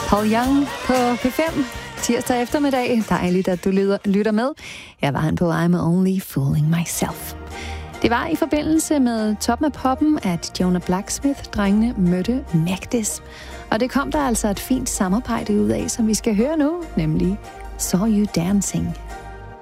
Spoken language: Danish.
Paul Young på P5 tirsdag eftermiddag. Dejligt, at du lytter med. Jeg var han på I'm Only Fooling Myself. Det var i forbindelse med Toppen af Poppen, at Jonah Blacksmith-drengene mødte Magdis. Og det kom der altså et fint samarbejde ud af, som vi skal høre nu, nemlig Saw You Dancing.